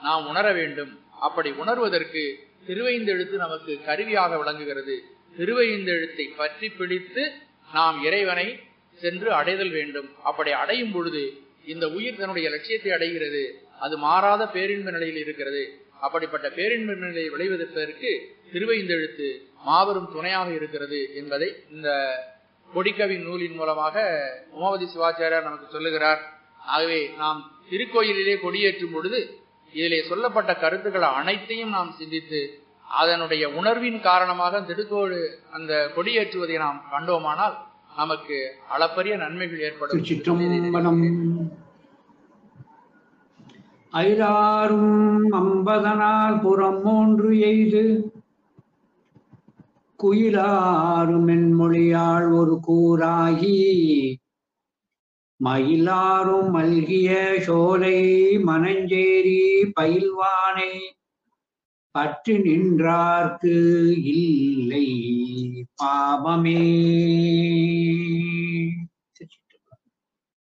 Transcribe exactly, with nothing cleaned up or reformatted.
நாம் உணர வேண்டும். அப்படி உணர்வதற்கு திருவைந்தெழுத்து நமக்கு கருவியாக விளங்குகிறது. திருவைந்தெழுத்தை பற்றி பிடித்து நாம் இறைவனை சென்று அடைதல் வேண்டும். அப்படி அடையும் பொழுது இந்த உயிர் தன்னுடைய லட்சியத்தை அடைகிறது. அது மாறாத பேரின்ப நிலையில் இருக்கிறது. அப்படிப்பட்ட பேரின்ப நிலையை விளைவதற்கு திருவைந்தெழுத்து மாபெரும் துணையாக இருக்கிறது என்பதை இந்த கொடிக்கவி நூலின் மூலமாக உமாபதி சிவாச்சாரியார் நமக்கு சொல்லுகிறார். ஆகவே நாம் திருக்கோயிலிலே கொடியேற்றும் பொழுது இதிலே சொல்லப்பட்ட கருத்துக்கள் அனைத்தையும் நாம் சிந்தித்து அதனுடைய உணர்வின் காரணமாக திருக்கோடு அந்த கொடியேற்றுவதை நாம் கண்டோமானால் நமக்கு அளப்பரிய நன்மைகள் ஏற்படும். ஐராரும் அம்பதனால் புறம் மூன்று எய்து குயிலாரும் மென்மொழியாள் ஒரு கூறாகி மயிலாரும் மல்கிய சோலை மனஞ்சேரி பயில்வானை பற்றி நின்றார்க்கு இல்லை பாவமே.